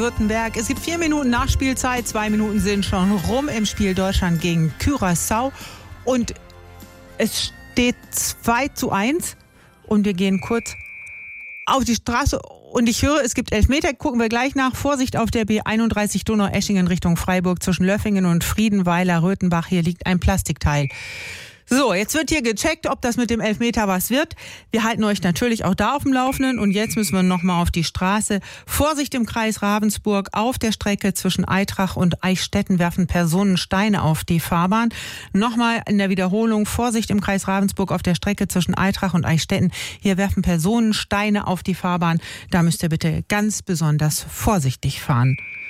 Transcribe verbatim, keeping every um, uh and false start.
Württemberg. Es gibt vier Minuten Nachspielzeit, zwei Minuten sind schon rum im Spiel Deutschland gegen Curaçao und es steht zwei zu eins und wir gehen kurz auf die Straße und ich höre, es gibt Elfmeter, gucken wir gleich nach. Vorsicht auf der B einunddreißig Donau-Eschingen Richtung Freiburg zwischen Löffingen und Friedenweiler-Röthenbach. Hier liegt ein Plastikteil. So, jetzt wird hier gecheckt, ob das mit dem Elfmeter was wird. Wir halten euch natürlich auch da auf dem Laufenden. Und jetzt müssen wir nochmal auf die Straße. Vorsicht im Kreis Ravensburg. Auf der Strecke zwischen Eitrach und Eichstätten werfen Personen Steine auf die Fahrbahn. Nochmal in der Wiederholung. Vorsicht im Kreis Ravensburg auf der Strecke zwischen Eitrach und Eichstätten. Hier werfen Personen Steine auf die Fahrbahn. Da müsst ihr bitte ganz besonders vorsichtig fahren.